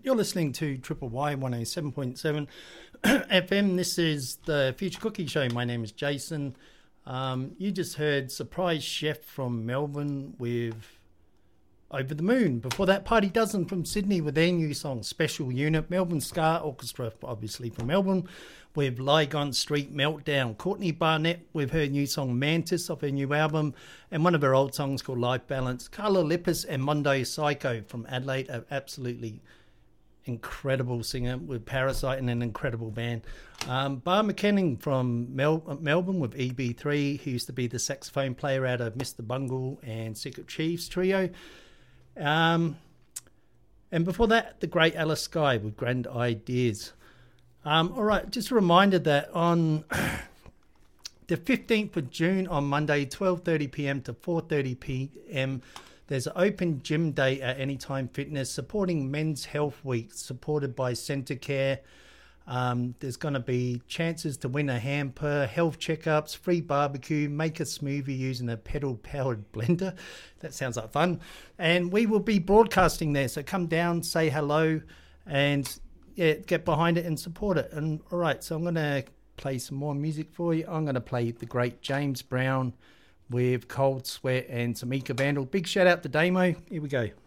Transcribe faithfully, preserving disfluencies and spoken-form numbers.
You're listening to Triple Y one oh seven point seven F M. This is the Future Cookie Show. My name is Jason. Um, you just heard Surprise Chef from Melbourne with Over the Moon. Before that, Party Dozen from Sydney with their new song, Special Unit. Melbourne Ska Orchestra, obviously from Melbourne, with Lygon Street Meltdown. Courtney Barnett with her new song, Mantis, off her new album, and one of her old songs called Life Balance. Carla Lippis and Mondo Psycho from Adelaide, are absolutely incredible singer with Parasite and an incredible band. Um, Bar McKinnon from Mel- Melbourne with E B three, who used to be the saxophone player out of Mister Bungle and Secret Chiefs trio. Um, and before that, the great Alice Skye with Grand Ideas. Um, all right, just a reminder that on the fifteenth of June, on Monday, twelve thirty p.m. to four thirty p.m., there's an open gym day at Anytime Fitness supporting Men's Health Week, supported by Centacare. Um, there's going to be chances to win a hamper, health checkups, free barbecue, make a smoothie using a pedal-powered blender. That sounds like fun. And we will be broadcasting there, so come down, say hello, and yeah, get behind it and support it. And all right, so I'm going to play some more music for you. I'm going to play the great James Brown with Cold Sweat and Samika Vandal. Big shout out to Damo. Here we go.